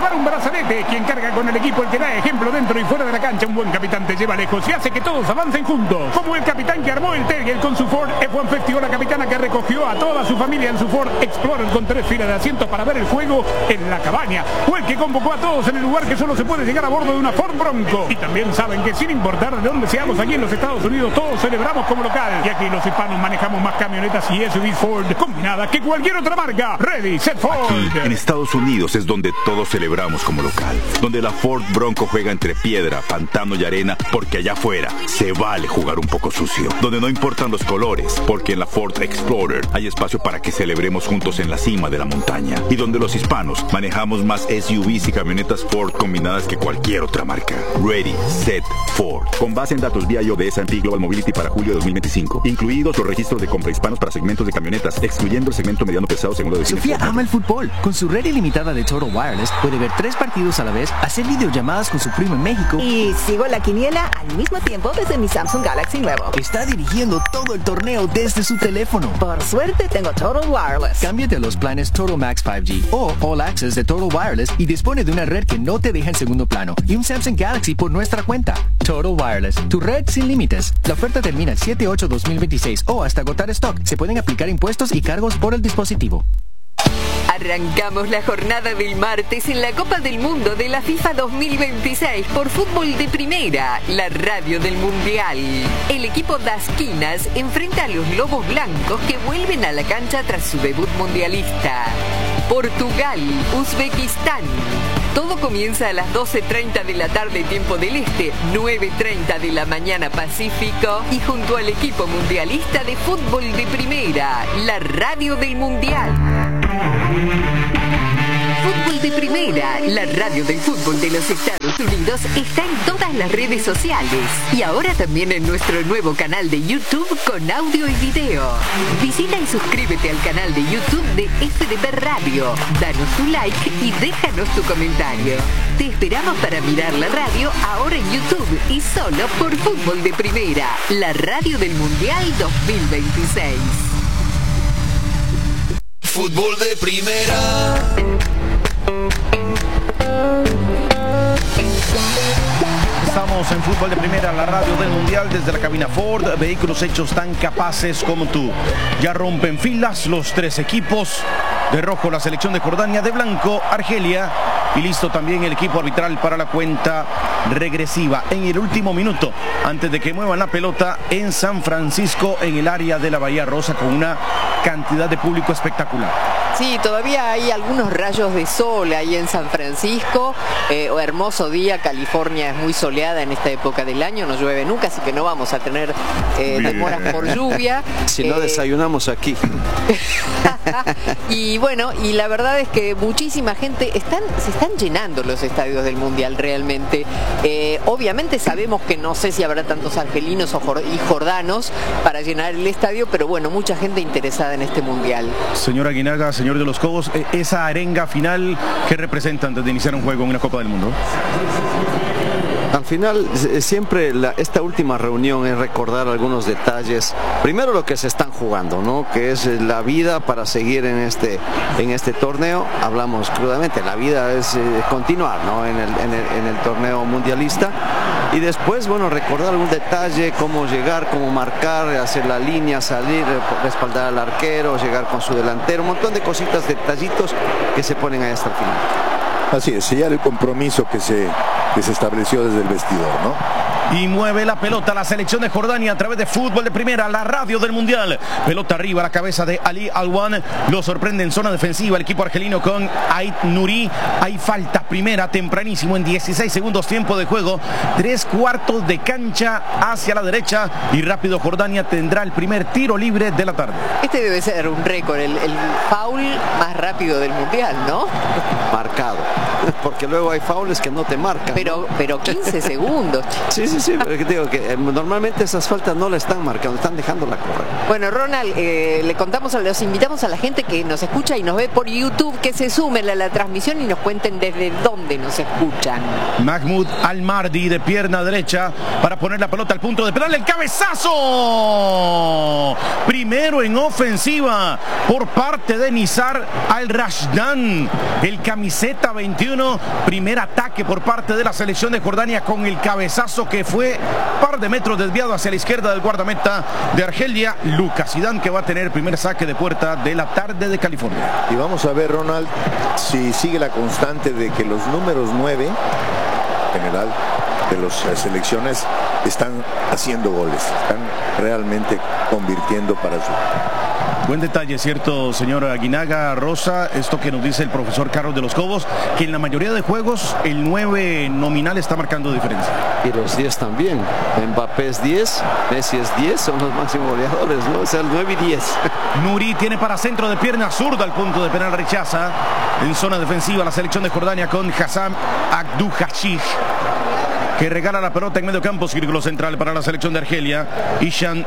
llevar un brazalete. Quien carga con el equipo, el que da ejemplo dentro y fuera de la cancha. Un buen capitán te lleva lejos y hace que todos avancen juntos. Como el capitán que armó el Terrier con su Ford F-150, o la capitana que recogió a toda su familia en su Ford Explorer con 3 filas de asientos para ver el juego en la cabaña. O el que convocó a todos en el lugar que solo se puede llegar a bordo de una Ford Bronco. Y también saben que sin importar de dónde seamos aquí en los Estados Unidos, todos celebramos como local. Y aquí los hispanos manejamos más camionetas y SUV Ford combinadas que cualquier otra marca. Ready, set, Ford. Aquí, en Estados Unidos, es donde todos celebramos como local. Donde la Ford Bronco juega entre piedra, pantano y arena, porque allá afuera se vale jugar un poco sucio. Donde no importan los colores, porque en la Ford Explorer hay espacio para que celebremos juntos en la cima de la montaña. Y donde los hispanos manejamos más SUVs y camionetas Ford combinadas que cualquier otra marca. Ready, set, Ford. Con base en datos BIO de S&P Global Mobility para julio de 2025. Incluidos los registros de compra hispanos para segmentos de camionetas, excluyendo el segmento mediano pesado según lo define. Sofía ama el fútbol. Con su red ilimitada de Total Wireless puede ver 3 partidos a la vez, hacer videollamadas con su primo en México. Y sigo la quiniela al mismo tiempo desde mi Samsung Galaxy nuevo. Está dirigiendo todo el torneo desde su teléfono. Por suerte tengo Total Wireless. Cámbiate a los planes Total Max 5G o All Access de Total Wireless y dispone de una red que no te deja en segundo plano y un Samsung Galaxy por nuestra cuenta. Total Wireless, tu red sin límites. La oferta termina el 7/8/2026 o hasta agotar stock. Se pueden aplicar impuestos y cargos por el dispositivo. Arrancamos la jornada del martes en la Copa del Mundo de la FIFA 2026 por Fútbol de Primera, la radio del Mundial. El equipo Das Quinas enfrenta a los Lobos Blancos que vuelven a la cancha tras su debut mundialista. Portugal, Uzbekistán. Todo comienza a las 12:30 de la tarde tiempo del Este, 9:30 de la mañana Pacífico y junto al equipo mundialista de Fútbol de Primera, la radio del Mundial. Fútbol de Primera, la radio del fútbol de los Estados Unidos, está en todas las redes sociales y ahora también en nuestro nuevo canal de YouTube con audio y video. Visita y suscríbete al canal de YouTube de FDP Radio, danos tu like y déjanos tu comentario. Te esperamos para mirar la radio ahora en YouTube y solo por Fútbol de Primera, la radio del Mundial 2026. Fútbol de Primera. Estamos en Fútbol de Primera, la radio del Mundial, desde la cabina Ford. Vehículos hechos tan capaces como tú. Ya rompen filas los 3 equipos. De rojo la selección de Jordania, de blanco Argelia. Y listo también el equipo arbitral para la cuenta regresiva. En el último minuto, antes de que muevan la pelota en San Francisco, en el área de la Bahía Rosa, con una cantidad de público espectacular. Sí, todavía hay algunos rayos de sol ahí en San Francisco. Hermoso día, California es muy soleada en esta época del año, no llueve nunca, así que no vamos a tener demoras por lluvia. Si no desayunamos aquí. Y bueno, y la verdad es que muchísima gente, se están llenando los estadios del Mundial realmente. Obviamente sabemos que no sé si habrá tantos argelinos y jordanos para llenar el estadio, pero bueno, mucha gente interesada en este Mundial. Señor Aguinaga, señor de los Cobos, esa arenga final, ¿qué representa antes de iniciar un juego en una Copa del Mundo? Al final, siempre esta última reunión es recordar algunos detalles. Primero lo que se están jugando, ¿no? Que es la vida para seguir en este torneo. Hablamos crudamente, la vida es continuar, ¿no? En el torneo mundialista. Y después, bueno, recordar algún detalle, cómo llegar, cómo marcar, hacer la línea, salir, respaldar al arquero, llegar con su delantero, un montón de cositas, detallitos que se ponen ahí hasta el final. Así es, sellar el compromiso que se estableció desde el vestidor, ¿no? Y mueve la pelota la selección de Jordania a través de Fútbol de Primera, la radio del Mundial. Pelota arriba, la cabeza de Ali Alwan. Lo sorprende en zona defensiva el equipo argelino con Ait Nuri. Hay falta primera, tempranísimo, en 16 segundos tiempo de juego. 3/4 de cancha hacia la derecha. Y rápido Jordania tendrá el primer tiro libre de la tarde. Este debe ser un récord, el foul más rápido del Mundial, ¿no? Marcado. Porque luego hay fouls que no te marcan. Pero 15 segundos. Sí. sí, pero que digo que normalmente esas faltas no la están marcando, están dejándola correr. Bueno, Ronald, los invitamos a la gente que nos escucha y nos ve por YouTube que se sumen a la transmisión y nos cuenten desde dónde nos escuchan. Mahmoud Al-Mardi de pierna derecha para poner la pelota al punto de penal. ¡El cabezazo! Primero en ofensiva por parte de Nizar Al-Rashdan, el camiseta 21. Primer ataque por parte de la selección de Jordania con el cabezazo que fue par de metros desviado hacia la izquierda del guardameta de Argelia, Lucas Zidane, que va a tener primer saque de puerta de la tarde de California. Y vamos a ver, Ronald, si sigue la constante de que los números 9 general de las selecciones están haciendo goles, están realmente convirtiendo para su... Buen detalle, cierto, señor Aguinaga Rosa, esto que nos dice el profesor Carlos de los Cobos, que en la mayoría de juegos el 9 nominal está marcando diferencia. Y los 10 también. Mbappé es 10, Messi es 10, son los máximos goleadores, ¿no? O sea, el 9 y 10. Nuri tiene para centro de pierna zurda al punto de penal, rechaza. En zona defensiva la selección de Jordania con Hassam Abduhashich, que regala la pelota en medio campo, círculo central para la selección de Argelia. Ishan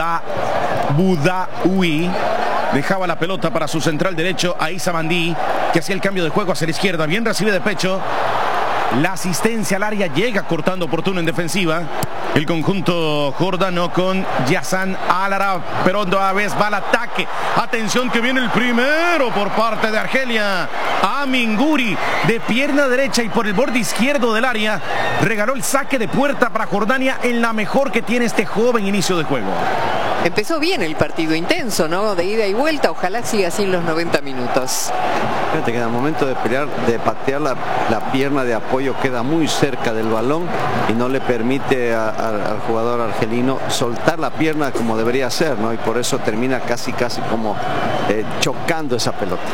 Boudaoui dejaba la pelota para su central derecho, Aissa Mandi, que hacía el cambio de juego hacia la izquierda. Bien recibe de pecho. La asistencia al área llega cortando oportuno en defensiva. El conjunto jordano con Yassan Al-Arab, pero otra vez va al ataque. Atención que viene el primero por parte de Argelia. Amin Guri de pierna derecha y por el borde izquierdo del área regaló el saque de puerta para Jordania en la mejor que tiene este joven inicio de juego. Empezó bien el partido, intenso, ¿no? De ida y vuelta, ojalá siga así en los 90 minutos. Fíjate que en el momento de pelear, de patear la pierna de apoyo queda muy cerca del balón y no le permite al jugador argelino soltar la pierna como debería ser, ¿no? Y por eso termina casi como chocando esa pelota.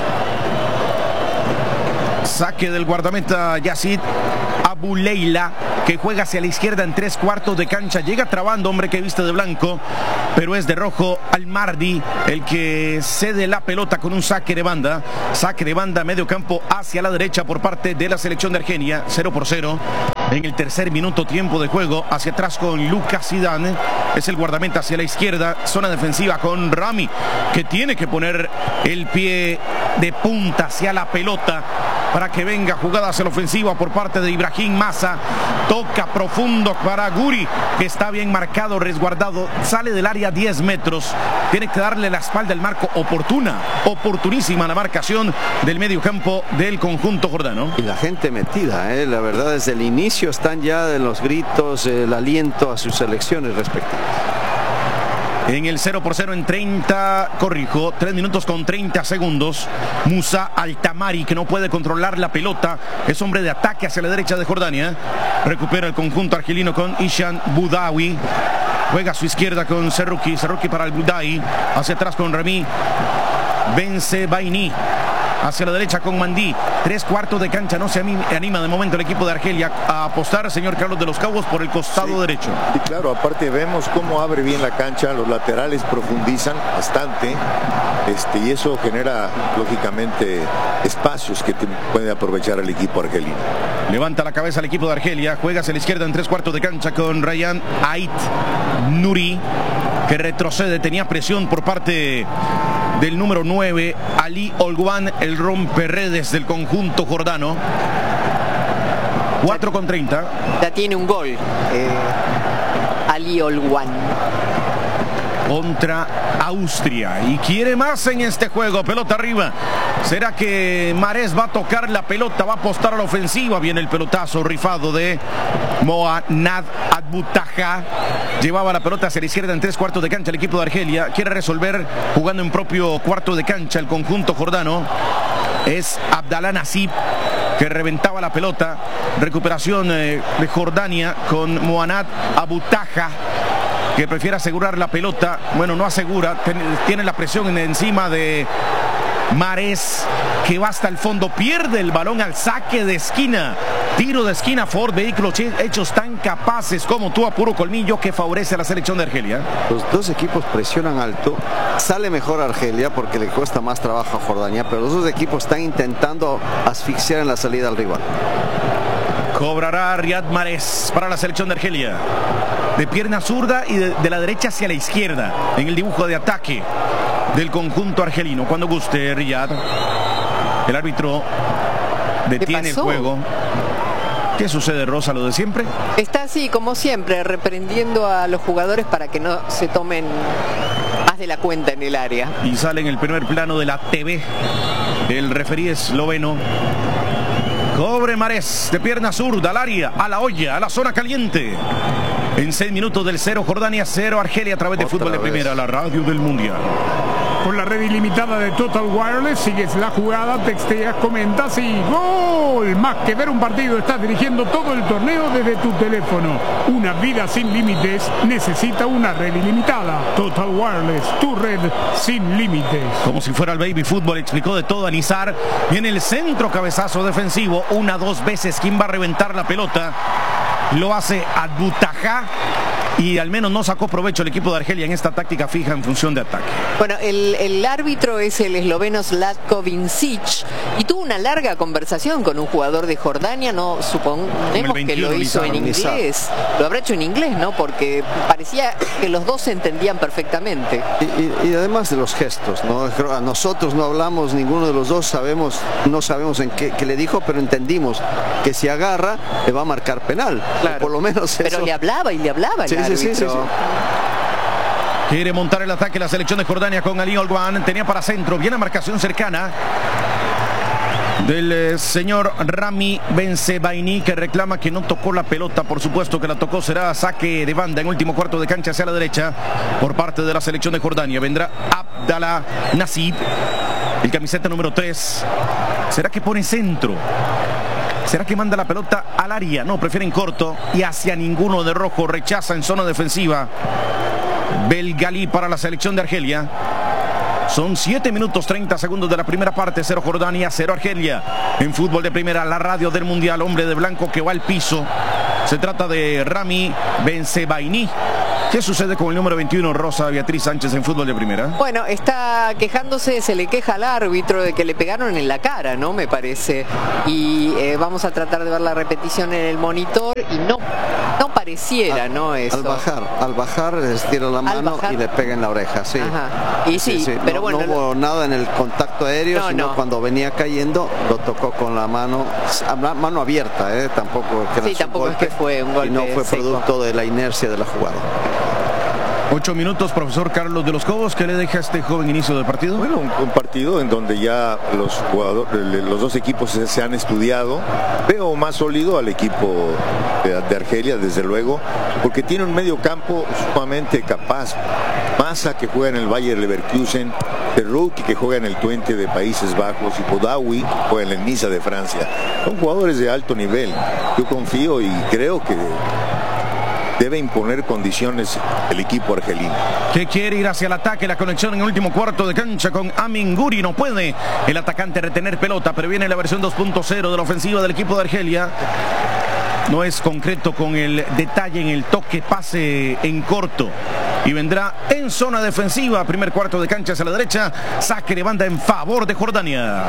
Saque del guardameta Yazid Abuleila, que juega hacia la izquierda en 3/4 de cancha. Llega trabando, hombre que viste de blanco, pero es de rojo Al-Mardi el que cede la pelota con un saque de banda. Saque de banda, medio campo hacia la derecha por parte de la selección de Argelia. 0-0 en el tercer minuto, tiempo de juego. Hacia atrás con Lucas Zidane, es el guardameta hacia la izquierda. Zona defensiva con Rami, que tiene que poner el pie de punta hacia la pelota para que venga jugada hacia la ofensiva por parte de Ibrahim Massa. Toca profundo para Guri, que está bien marcado, resguardado. Sale del área 10 metros. Tiene que darle la espalda al marco. Oportunísima la marcación del medio campo del conjunto jordano. Y la gente metida, la verdad, desde el inicio están ya en los gritos, el aliento a sus selecciones respectivas. En el 0-0 en 3 minutos con 30 segundos. Musa Al-Tamari, que no puede controlar la pelota, es hombre de ataque hacia la derecha de Jordania. Recupera el conjunto argelino con Ishan Boudaoui. Juega a su izquierda con Serruki para Al-Budai. Hacia atrás con Rami Bensebaini. Hacia la derecha con Mandi. 3/4 de cancha. No se anima de momento el equipo de Argelia a apostar, señor Carlos de los Cabos, por el costado derecho. Y claro, aparte vemos cómo abre bien la cancha. Los laterales profundizan bastante. Y eso genera, lógicamente, espacios que puede aprovechar el equipo argelino. Levanta la cabeza el equipo de Argelia. Juega hacia la izquierda en 3/4 de cancha con Rayan Ait Nuri, que retrocede. Tenía presión por parte del número 9, Ali Olguan, el romperredes del conjunto jordano. 4:30. Ya tiene un gol Ali Olguan contra Austria y quiere más en este juego. Pelota arriba. ¿Será que Mahrez va a tocar la pelota? Va a apostar a la ofensiva. Viene el pelotazo rifado de Mohanad Abutaja. Llevaba la pelota hacia la izquierda en 3/4 de cancha el equipo de Argelia. Quiere resolver jugando en propio cuarto de cancha el conjunto jordano. Es Abdallah Nasib, que reventaba la pelota. Recuperación de Jordania con Mohanad Abutaja, que prefiere asegurar la pelota. Bueno, no asegura, tiene la presión encima de Mahrez, que va hasta el fondo, pierde el balón al saque de esquina. Tiro de esquina, Ford, vehículos hechos tan capaces como tú, a puro colmillo, que favorece a la selección de Argelia. Los dos equipos presionan alto. Sale mejor a Argelia porque le cuesta más trabajo a Jordania, pero los dos equipos están intentando asfixiar en la salida al rival. Cobrará Riyad Mahrez para la selección de Argelia. De pierna zurda y de la derecha hacia la izquierda en el dibujo de ataque del conjunto argelino. Cuando guste, Riyad. El árbitro detiene el juego. ¿Qué sucede, Rosa? ¿Lo de siempre? Está así, como siempre, reprendiendo a los jugadores para que no se tomen más de la cuenta en el área. Y sale en el primer plano de la TV el referí esloveno. Cobre Mahrez de pierna zurda al área, a la olla, a la zona caliente. En 6 minutos del 0 Jordania, 0 Argelia a través de Fútbol de Primera, la radio del Mundial. Con la red ilimitada de Total Wireless, sigues la jugada, texteas, comentas y ¡gol! Más que ver un partido, estás dirigiendo todo el torneo desde tu teléfono. Una vida sin límites necesita una red ilimitada. Total Wireless, tu red sin límites. Como si fuera el baby fútbol, explicó de todo a Nizar. Viene el centro, cabezazo defensivo, 2 veces. ¿Quién va a reventar la pelota? Lo hace Abdutajá. Y al menos no sacó provecho el equipo de Argelia en esta táctica fija en función de ataque. Bueno, el árbitro es el esloveno Zlatko Vincic y tuvo una larga conversación con un jugador de Jordania. No suponemos que lo hizo en inglés. Lo habrá hecho en inglés, ¿no? Porque parecía que los dos se entendían perfectamente. Y además de los gestos, ¿no? A nosotros no hablamos, ninguno de los dos no sabemos en qué le dijo, pero entendimos que si agarra le va a marcar penal. Claro. Por lo menos eso. Pero le hablaba y le hablaba. Sí. Quiere montar el ataque la selección de Jordania con Ali Olguan. Tenía para centro, viene a marcación cercana del señor Rami Bensebaini, que reclama que no tocó la pelota. Por supuesto que la tocó, será saque de banda en último cuarto de cancha hacia la derecha por parte de la selección de Jordania. Vendrá Abdallah Nasib, el camiseta número 3. ¿Será que pone centro? ¿Será que manda la pelota al área? No, prefieren corto y hacia ninguno de rojo. Rechaza en zona defensiva Belgali para la selección de Argelia. Son 7 minutos 30 segundos de la primera parte. 0 Jordania, 0 Argelia. En Fútbol de Primera, la radio del Mundial. Hombre de blanco que va al piso. Se trata de Rami Bensebaini. ¿Qué sucede con el número 21, Rosa Beatriz Sánchez, en Fútbol de Primera? Bueno, está quejándose, se le queja al árbitro de que le pegaron en la cara, ¿no? Me parece. Y vamos a tratar de ver la repetición en el monitor y no pareciera, ¿no? Eso. Al bajar estira la mano y le pega en la oreja, sí. Ajá. Y sí, pero bueno. No hubo nada en el contacto aéreo, sino cuando venía cayendo lo tocó con la mano abierta, tampoco es que fue un golpe. Y no fue producto de la inercia de la jugada. 8 minutos, profesor Carlos de los Cobos. ¿Qué le deja a este joven inicio del partido? Bueno, un partido en donde ya los dos equipos se han estudiado. Veo más sólido al equipo de Argelia, desde luego, porque tiene un medio campo sumamente capaz. Massa, que juega en el Bayer Leverkusen, Terrouki, que juega en el Twente de Países Bajos, y Boudaoui, que juega en el Niza de Francia. Son jugadores de alto nivel. Yo confío y creo que debe imponer condiciones el equipo argelino. Que quiere ir hacia el ataque, la conexión en el último cuarto de cancha con Amin Guri. No puede el atacante retener pelota, pero viene la versión 2.0 de la ofensiva del equipo de Argelia. No es concreto con el detalle en el toque, pase en corto. Y vendrá en zona defensiva, primer cuarto de cancha hacia la derecha. Saque de banda en favor de Jordania.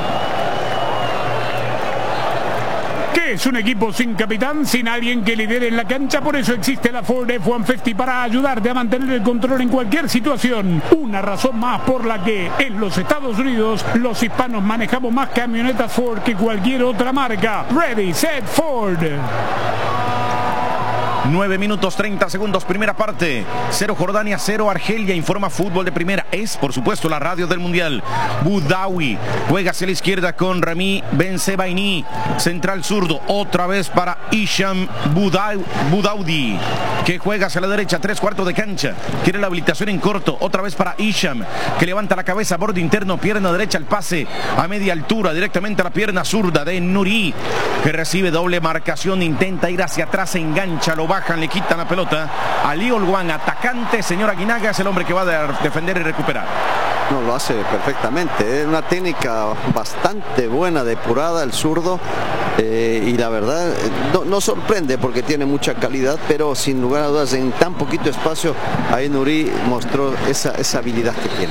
Es un equipo sin capitán, sin alguien que lidere en la cancha. Por eso existe la Ford F-150 para ayudarte a mantener el control en cualquier situación. Una razón más por la que en los Estados Unidos los hispanos manejamos más camionetas Ford que cualquier otra marca. Ready, set, Ford. 9 minutos 30 segundos, primera parte. 0 Jordania, 0 Argelia. Informa Fútbol de Primera. Es, por supuesto, la radio del Mundial. Boudaoui juega hacia la izquierda con Rami Bensebaini. Central zurdo, otra vez para Hisham Boudaoudi, que juega hacia la derecha, 3/4 de cancha. Quiere la habilitación en corto, otra vez para Hisham, que levanta la cabeza, borde interno, pierna derecha, el pase a media altura, directamente a la pierna zurda de Nuri, que recibe doble marcación, intenta ir hacia atrás, se engancha, lo bajan, le quitan la pelota. Ali Olguan, atacante, señor Aguinaga, es el hombre que va a defender y recuperar. No, lo hace perfectamente, es una técnica bastante buena, depurada, el zurdo, y la verdad no sorprende porque tiene mucha calidad, pero sin lugar a dudas en tan poquito espacio ahí Nuri mostró esa habilidad que tiene.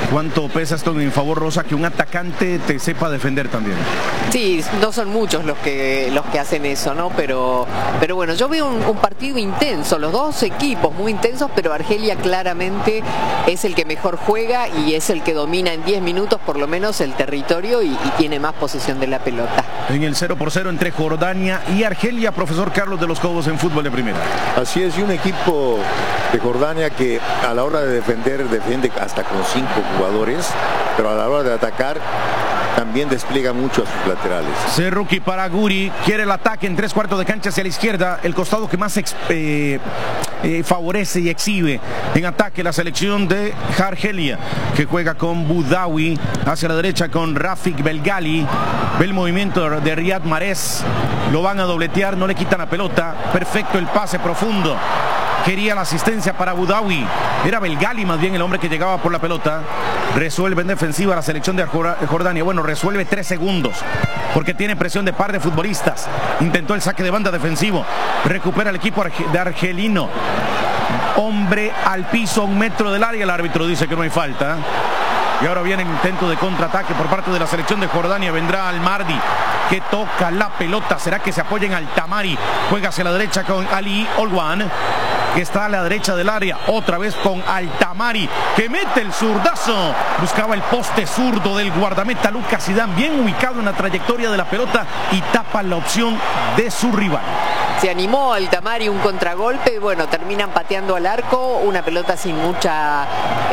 ¿Cuánto pesa esto en favor, Rosa, que un atacante te sepa defender también? Sí, no son muchos los que hacen eso, ¿no? Pero bueno, yo veo un partido intenso, los dos equipos muy intensos, pero Argelia claramente es el que mejor juega y es el que domina en 10 minutos por lo menos el territorio y tiene más posesión de la pelota. En el 0-0 entre Jordania y Argelia, profesor Carlos de los Cobos en fútbol de primera. Así es, y un equipo de Jordania que a la hora de defender, defiende hasta con 5 jugadores, pero a la hora de atacar también despliega mucho a sus laterales. Serruki para Guri, quiere el ataque en 3/4 de cancha hacia la izquierda, el costado que más favorece y exhibe en ataque la selección de Argelia, que juega con Boudaoui hacia la derecha con Rafik Belgali. Ve el movimiento de Riyad Mahrez, lo van a dobletear, no le quitan la pelota, perfecto el pase profundo. Quería la asistencia para Boudaoui, era Belgali más bien el hombre que llegaba por la pelota. Resuelve en defensiva la selección de Jordania. Bueno, resuelve 3 segundos porque tiene presión de par de futbolistas. Intentó el saque de banda defensivo, recupera el equipo de argelino. Hombre al piso, 1 metro del área, el árbitro dice que no hay falta. Y ahora viene el intento de contraataque por parte de la selección de Jordania. Vendrá Al-Mardi, que toca la pelota. ¿Será que se apoya en Al-Tamari? Juega hacia la derecha con Ali Olwan, que está a la derecha del área. Otra vez con Al-Tamari, que mete el zurdazo. Buscaba el poste zurdo del guardameta Lucas Zidane, bien ubicado en la trayectoria de la pelota, y tapa la opción de su rival. Se animó Al-Tamari, un contragolpe, bueno, terminan pateando al arco, una pelota sin mucha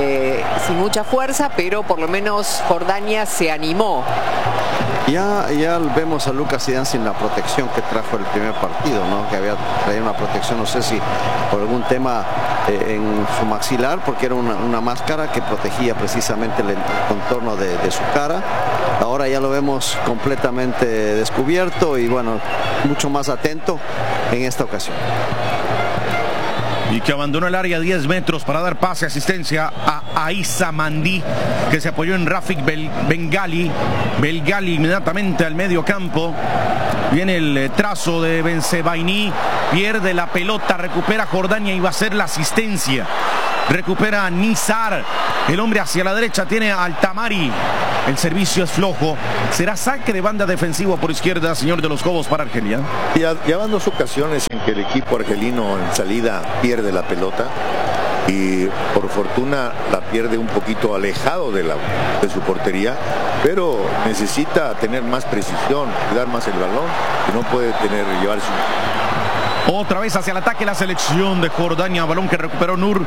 fuerza, pero por lo menos Jordania se animó. Ya vemos a Lucas Zidane sin la protección que trajo el primer partido, ¿no? Que había traído una protección, no sé si por algún tema en su maxilar, porque era una máscara que protegía precisamente el contorno de su cara. Ahora ya lo vemos completamente descubierto y bueno, mucho más atento en esta ocasión. Y que abandonó el área 10 metros para dar pase, asistencia a Aissa Mandi, que se apoyó en Rafik Belgali. Belgali inmediatamente al medio campo. Viene el trazo de Bensebaini, pierde la pelota, recupera Jordania y va a ser la asistencia. Recupera Nizar, el hombre hacia la derecha tiene a Al-Tamari. El servicio es flojo. Será saque de banda defensivo por izquierda, señor de los Cobos, para Argelia. Ya van 2 ocasiones en que el equipo argelino en salida pierde la pelota y por fortuna la pierde un poquito alejado de su portería, pero necesita tener más precisión, dar más el balón, que no puede llevarse. Otra vez hacia el ataque la selección de Jordania, balón que recuperó Nur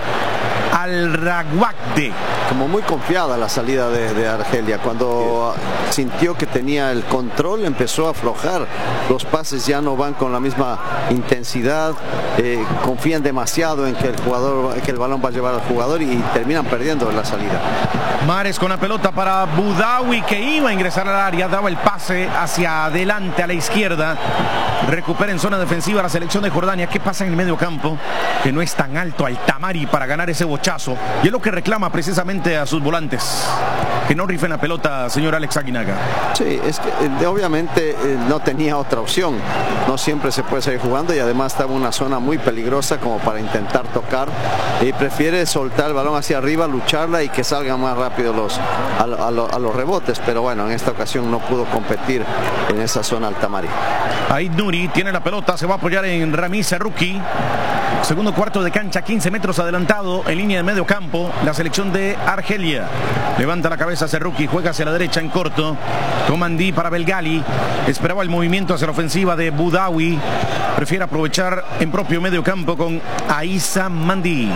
Al-Rawakde. Como muy confiada la salida de Argelia. Cuando sintió que tenía el control, empezó a aflojar. Los pases ya no van con la misma intensidad. Confían demasiado en que el balón va a llevar al jugador y terminan perdiendo la salida. Mahrez con la pelota para Boudaoui, que iba a ingresar al área, daba el pase hacia adelante a la izquierda. Recupera en zona defensiva la selección de Jordania. ¿Qué pasa en el medio campo? Que no es tan alto Al-Tamari para ganar ese bochazo. Y es lo que reclama precisamente a sus volantes, que no rifen la pelota, señor Alex Aguinaga. Sí, es que obviamente no tenía otra opción. No siempre se puede seguir jugando y además estaba en una zona muy peligrosa como para intentar tocar. Y prefiere soltar el balón hacia arriba, lucharla y que salgan más rápido a los rebotes. Pero bueno, en esta ocasión no pudo competir en esa zona Al-Tamari. Aid Nuri tiene la pelota, se va a apoyar en Ramiz Serruki. Segundo cuarto de cancha, 15 metros adelantado en línea de medio campo, la selección de Argelia. Levanta la cabeza Serruki, juega hacia la derecha en corto. Comandí para Belgali. Esperaba el movimiento hacia la ofensiva de Boudaoui. Prefiere aprovechar en propio medio campo con Aissa Mandi.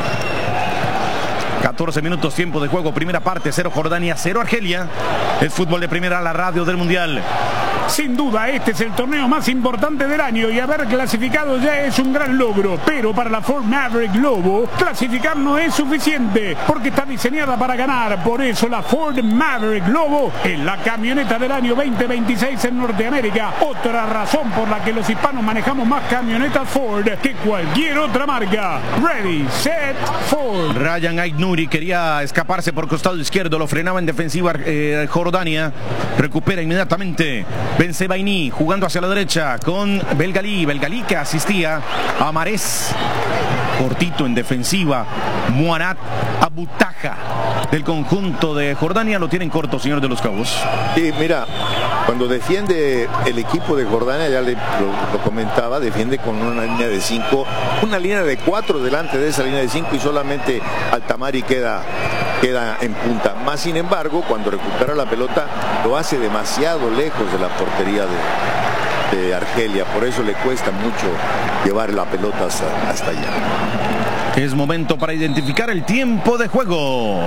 14 minutos tiempo de juego, primera parte, 0 Jordania, 0 Argelia. Es fútbol de primera, la radio del Mundial. Sin duda, este es el torneo más importante del año y haber clasificado ya es un gran logro. Pero para la Ford Maverick Lobo, clasificar no es suficiente porque está diseñada para ganar. Por eso la Ford Maverick Lobo es la camioneta del año 2026 en Norteamérica. Otra razón por la que los hispanos manejamos más camionetas Ford que cualquier otra marca. Ready, set, Ford. Ryan Aid Nuri quería escaparse por costado izquierdo, lo frenaba en defensiva Jordania. Recupera inmediatamente Bensebaini jugando hacia la derecha con Belgali. Belgali que asistía a Mahrez. Cortito en defensiva Muanat Abutaja. del conjunto de Jordania. Lo tienen corto, señor de los Cabos. Sí, mira, cuando defiende el equipo de Jordania, ya lo comentaba, defiende con una línea de 5, una línea de 4 delante de esa línea de 5 y solamente Altamari queda en punta. Más sin embargo, cuando recupera la pelota, lo hace demasiado lejos de la portería de Argelia. Por eso le cuesta mucho llevar la pelota hasta allá. Es momento para identificar el tiempo de juego.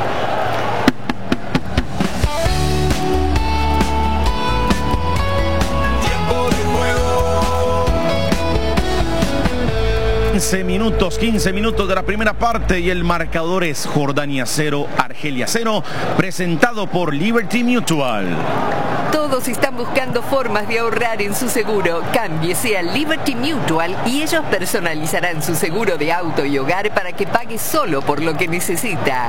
Tiempo de juego. 15 minutos de la primera parte y el marcador es Jordania 0, Argelia 0, presentado por Liberty Mutual. Todos están buscando formas de ahorrar en su seguro. Cámbiese a Liberty Mutual y ellos personalizarán su seguro de auto y hogar para que pague solo por lo que necesita.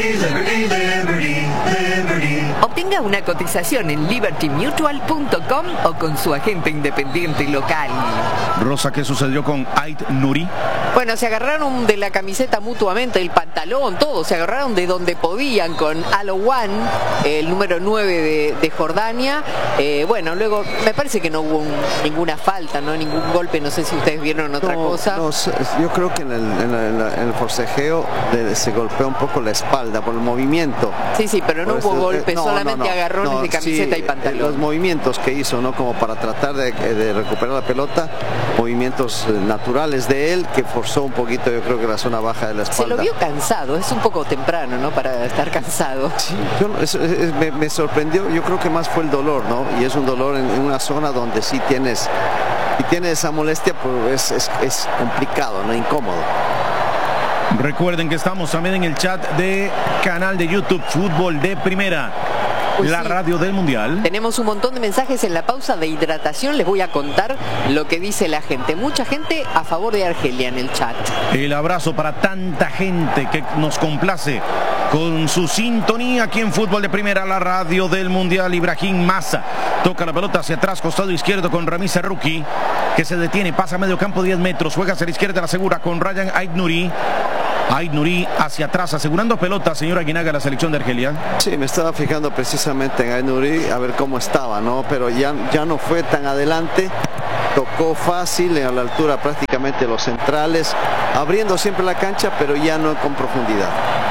Obtenga una cotización en libertymutual.com o con su agente independiente local. Rosa, ¿qué sucedió con Ait Nuri? Bueno, se agarraron de la camiseta mutuamente, el pantalón, todo. Se agarraron de donde podían con Alowan, el número 9 de Jordania. Bueno, luego me parece que no hubo ninguna falta, no ningún golpe. No sé si ustedes vieron otra cosa. No, yo creo que en el forcejeo se golpeó un poco la espalda por el movimiento. Sí, pero no hubo golpes, solamente agarrones de camiseta y pantalón. Los movimientos que hizo, ¿no? Como para tratar de recuperar la pelota, movimientos naturales de él que forzó un poquito, yo creo que la zona baja de la espalda. Se lo vio cansado, es un poco temprano, ¿no? Para estar cansado. Sí, me sorprendió, yo creo que más fue el dolor, ¿no? Y es un dolor en una zona donde sí tienes esa molestia, pues es complicado, ¿no? Incómodo. Recuerden que estamos también en el chat de canal de YouTube Fútbol de Primera. Pues la radio del Mundial. Tenemos un montón de mensajes en la pausa de hidratación. Les voy a contar lo que dice la gente. Mucha gente a favor de Argelia en el chat. El abrazo para tanta gente que nos complace con su sintonía aquí en Fútbol de Primera, la radio del Mundial. Ibrahim Massa toca la pelota hacia atrás, costado izquierdo con Ramiz Serruki, que se detiene, pasa a medio campo 10 metros, juega hacia la izquierda, la segura con Ryan Ait Nuri. Ait Nuri hacia atrás, asegurando pelota, señora Aguinaga, la selección de Argelia. Sí, me estaba fijando precisamente en Ait Nuri, a ver cómo estaba, ¿no? Pero ya no fue tan adelante, tocó fácil, a la altura prácticamente de los centrales, abriendo siempre la cancha, pero ya no con profundidad.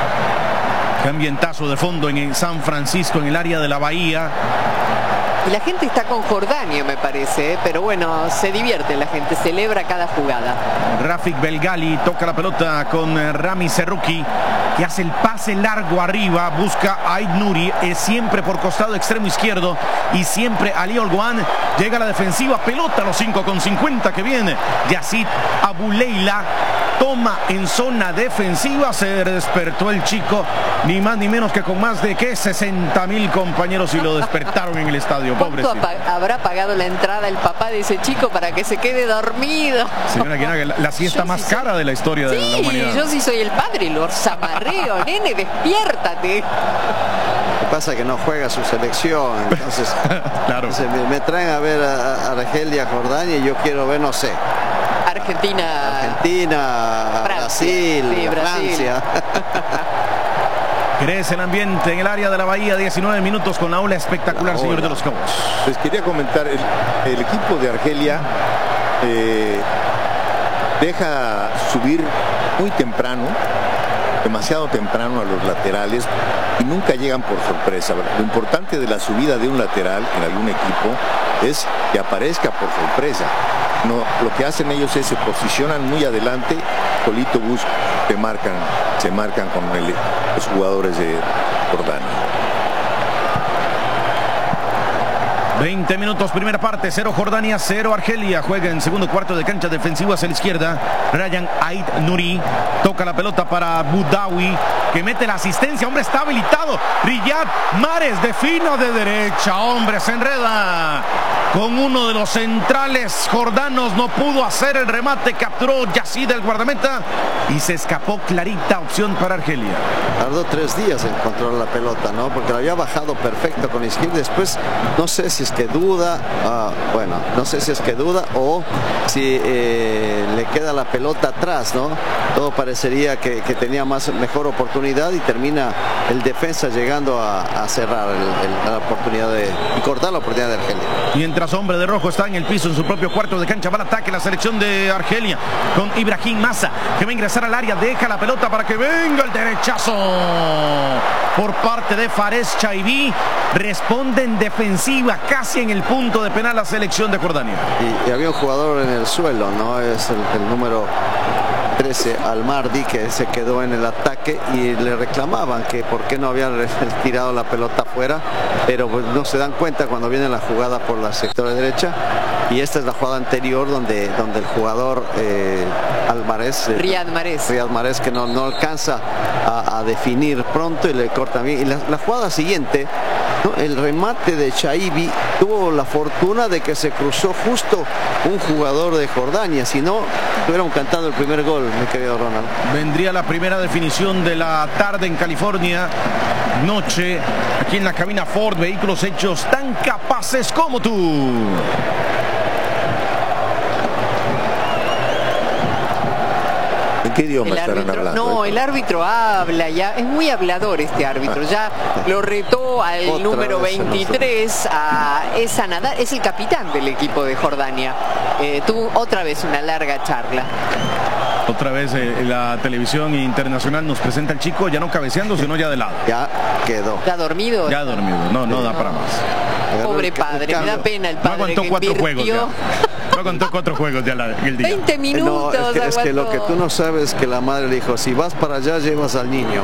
Qué ambientazo de fondo en San Francisco, en el área de la Bahía. Y la gente está con Jordania, me parece, pero bueno, se divierte la gente, celebra cada jugada. Rafik Belgali toca la pelota con Rami Serruki, que hace el pase largo arriba, busca a Ait Nuri, es siempre por costado extremo izquierdo y siempre Ali Olguan. Llega a la defensiva, pelota a los 5:50 que viene. Yacid Abuleila toma en zona defensiva, se despertó el chico, ni más ni menos que con más de 60.000 compañeros y lo despertaron en el estadio. ¿Cuánto habrá pagado la entrada el papá de ese chico para que se quede dormido? Señora Aguinaga, la siesta más cara de la historia de la humanidad. Yo sí soy el padre, lo zamarreo, nene, despiértate. Lo que pasa es que no juega su selección, entonces, claro. Entonces me traen a ver a Argelia, Jordania, y yo quiero ver, no sé, Argentina, Brasil, Francia. Crece el ambiente en el área de la Bahía, 19 minutos con la ola espectacular, señor de los Cabos. Les quería comentar, el equipo de Argelia deja subir muy temprano, demasiado temprano a los laterales y nunca llegan por sorpresa. Lo importante de la subida de un lateral en algún equipo es que aparezca por sorpresa. No, lo que hacen ellos es se posicionan muy adelante, solito bus se marcan con los jugadores de Jordania. 20 minutos, primera parte, 0 Jordania, 0 Argelia. Juega en segundo cuarto de cancha defensivo hacia la izquierda. Ryan Ait Nuri toca la pelota para Boudaoui, que mete la asistencia. Hombre, está habilitado. Riyad Mahrez defino de derecha. Hombre, se enreda con uno de los centrales jordanos, no pudo hacer el remate, capturó Yacid el guardameta y se escapó clarita, opción para Argelia. Tardó 3 días en controlar la pelota, ¿no? Porque la había bajado perfecto con izquierda. Después no sé si es que duda, no sé si es que duda o si le queda la pelota atrás, ¿no? Todo parecería que tenía mejor oportunidad y termina el defensa llegando a cerrar la oportunidad y cortar la oportunidad de Argelia. Mientras hombre de rojo está en el piso en su propio cuarto de cancha, va al ataque la selección de Argelia con Ibrahim Massa, que va a ingresar al área, deja la pelota para que venga el derechazo por parte de Fares Chaibi. Responde en defensiva, casi en el punto de penal la selección de Jordania. Y había un jugador en el suelo, ¿no? Es el número 13, Almardi, que se quedó en el ataque y le reclamaban que por qué no había tirado la pelota afuera, pero pues no se dan cuenta cuando viene la jugada por la sector derecha. Y esta es la jugada anterior donde el jugador Riyad Mahrez, que no alcanza a definir pronto y le corta bien. Y la jugada siguiente, ¿no? El remate de Chaibi tuvo la fortuna de que se cruzó justo un jugador de Jordania, si no estuvieron cantando el primer gol, mi querido Ronald. Vendría la primera definición de la tarde en California, noche, aquí en la cabina Ford, vehículos hechos tan capaces como tú. ¿En qué idioma estarán hablando? No, el árbitro habla ya, es muy hablador este árbitro, ya lo retó al número 23, a Esa Nadal, es el capitán del equipo de Jordania. Tuvo otra vez una larga charla. Otra vez la televisión internacional nos presenta al chico ya no cabeceando, sino ya de lado. Ya quedó. ¿Ya dormido? Ya dormido, no da para más. Pobre padre, me da pena el padre. No aguantó 4 juegos ya. No aguantó 4 juegos ya el día. 20 minutos. No, es que lo que tú no sabes es que la madre le dijo, si vas para allá llevas al niño.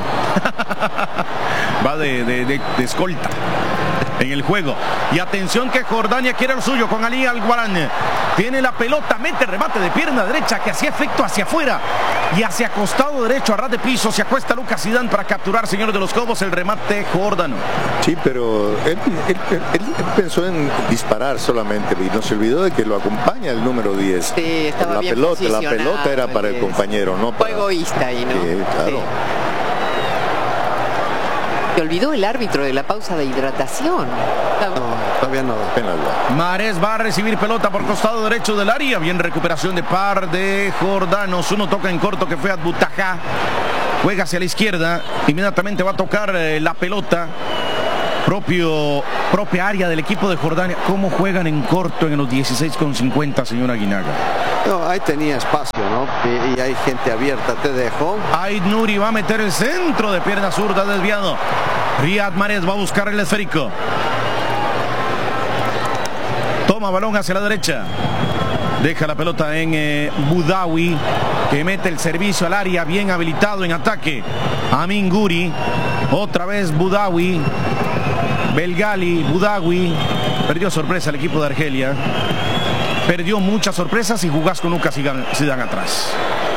Va de escolta en el juego. Y atención que Jordania quiere el suyo con Ali Al-Guaran. Tiene la pelota, mete remate de pierna derecha que hacía efecto hacia afuera y hacia costado derecho, a ras de piso, se acuesta Lucas Zidane para capturar, señor de los Cobos, el remate jordano. Sí, pero él pensó en disparar solamente y no se olvidó de que lo acompaña el número 10. Sí, estaba bien la pelota era para el compañero, no para... Fue egoísta ahí, ¿no? Sí, claro. Sí. Se olvidó el árbitro de la pausa de hidratación. No, todavía no. Penal. Mahrez va a recibir pelota por costado derecho del área. Bien recuperación de par de jordanos. Uno toca en corto que fue Adbutajá. Juega hacia la izquierda. Inmediatamente va a tocar la pelota. Propia área del equipo de Jordania. ¿Cómo juegan en corto en los 16,50, señor Aguinaga? No, ahí tenía espacio, ¿no? Y hay gente abierta, te dejo. Ait Nuri va a meter el centro de pierna zurda desviado. Riyad Mahrez va a buscar el esférico. Toma balón hacia la derecha. Deja la pelota en Boudaoui, que mete el servicio al área, bien habilitado en ataque. Amin Guri. Otra vez Boudaoui. Belgali, Boudaoui. Perdió sorpresa el equipo de Argelia. Perdió muchas sorpresas y jugás con Lucas Zidane atrás.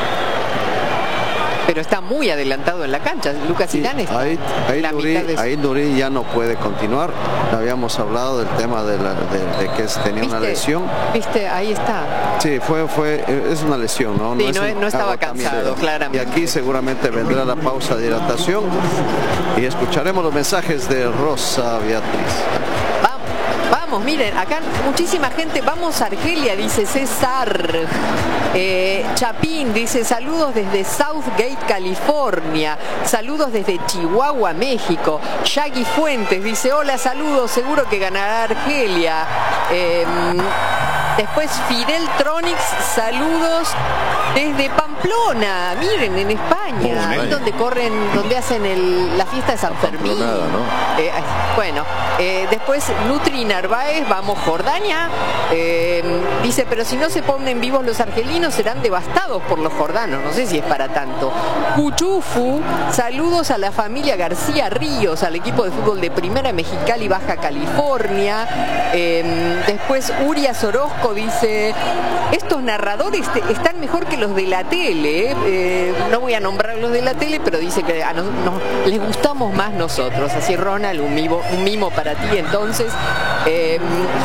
Pero está muy adelantado en la cancha. Lucas Zidane está ahí Nuri ya no puede continuar. Habíamos hablado del tema de que tenía una lesión. ¿Viste? Ahí está. Sí, es una lesión, ¿no? Sí, no estaba cansado, claramente. Y aquí seguramente vendrá la pausa de hidratación y escucharemos los mensajes de Rosa Beatriz. Vamos, miren, acá muchísima gente. Vamos a Argelia, dice César. Chapín dice, saludos desde Southgate, California. Saludos desde Chihuahua, México. Shaggy Fuentes dice, hola, saludos, seguro que ganará Argelia. Después Fidel Tronix, saludos desde Pamplona, miren, en España, ahí donde hacen la fiesta de San Fermín. ¿No? Después Nutri Narváez, vamos Jordania, dice, pero si no se ponen vivos los argelinos serán devastados por los jordanos, no sé si es para tanto. Cuchufu, saludos a la familia García Ríos, al equipo de fútbol de Primera Mexicali, Baja California. Después Urias Orozco dice, estos narradores están mejor que los de la tele, no voy a nombrar los de la tele, pero dice que les gustamos más nosotros. Así, Ronald, un mimo para ti. Entonces,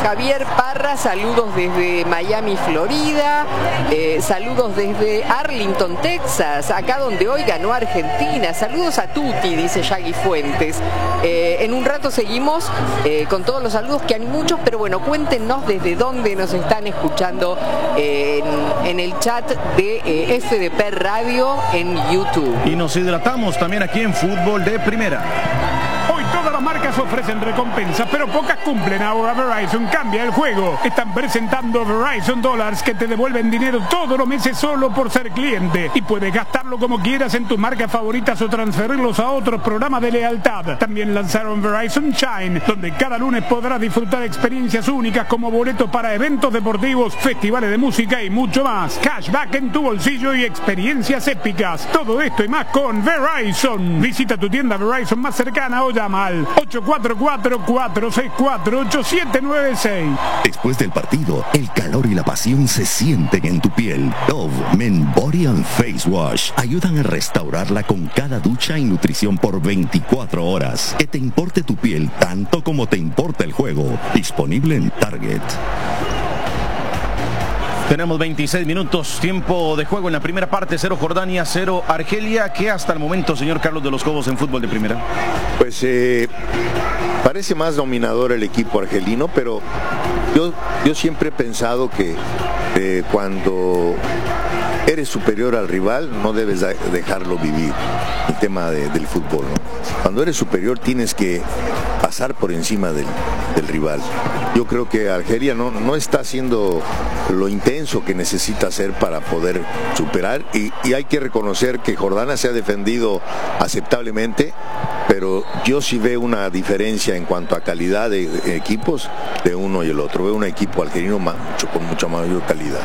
Javier Parra, saludos desde Miami, Florida. Saludos desde Arlington, Texas, acá donde hoy ganó Argentina. Saludos a Tuti, dice Yagui Fuentes. En un rato seguimos con todos los saludos, que hay muchos, pero bueno, cuéntenos desde dónde nos están escuchando en el chat de FDP Radio en YouTube. Y nos hidratamos también aquí en Fútbol de Primera. Hoy todas las marcas ofrecen recompensas, pero pocas cumplen. Ahora Verizon cambia el juego. Están presentando Verizon Dollars, que te devuelven dinero todos los meses solo por ser cliente. Y puedes gastarlo como quieras en tus marcas favoritas o transferirlos a otros programas de lealtad. También lanzaron Verizon Shine, donde cada lunes podrás disfrutar experiencias únicas como boletos para eventos deportivos, festivales de música y mucho más. Cashback en tu bolsillo y experiencias épicas. Todo esto y más con Verizon. Visita tu tienda Verizon más cercana o llama al 844-464-8796. Después del partido, el calor y la pasión se sienten en tu piel. Dove Men Body and Face Wash ayudan a restaurarla con cada ducha y nutrición por 24 horas. Que te importe tu piel tanto como te importa el juego. Disponible en Target. Tenemos 26 minutos, tiempo de juego en la primera parte, 0 Jordania, 0 Argelia. ¿Qué hasta el momento, señor Carlos de los Cobos, en Fútbol de Primera? Pues parece más dominador el equipo argelino, pero yo siempre he pensado que cuando eres superior al rival no debes dejarlo vivir, el tema del fútbol, ¿no? Cuando eres superior tienes que pasar por encima del rival. Yo creo que Argelia no está haciendo lo intenso que necesita hacer para poder superar, y hay que reconocer que Jordania se ha defendido aceptablemente, pero yo sí veo una diferencia en cuanto a calidad de equipos de uno y el otro. Veo un equipo argelino con mucha mayor calidad.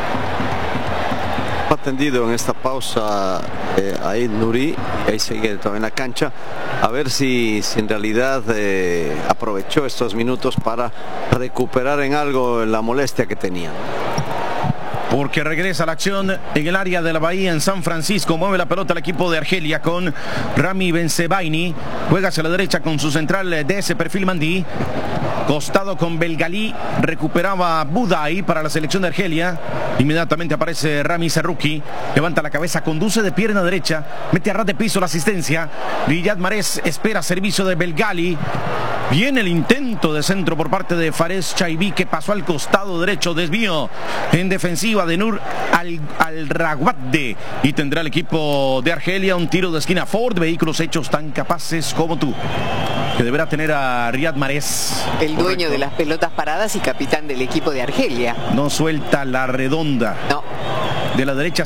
Ha atendido en esta pausa Aid Nuri, ahí sigue todavía en la cancha, a ver si en realidad aprovechó estos minutos para recuperar en algo la molestia que tenía. Porque regresa la acción en el área de la Bahía en San Francisco. Mueve la pelota el equipo de Argelia con Rami Bensebaini. Juega hacia la derecha con su central de ese perfil Mandi. Costado con Belgalí. Recuperaba Budai para la selección de Argelia. Inmediatamente aparece Rami Serruki. Levanta la cabeza, conduce de pierna derecha. Mete a ras de piso la asistencia. Riyad Mahrez espera servicio de Belgali. Viene el intento de centro por parte de Fares Chaibi, que pasó al costado derecho. Desvío en defensiva de Nur Al-Rawade. Y tendrá el equipo de Argelia un tiro de esquina. Ford, vehículos hechos tan capaces como tú, que deberá tener a Riyad Mahrez. El dueño de las pelotas paradas y capitán del equipo de Argelia. No suelta la redonda. No. De la derecha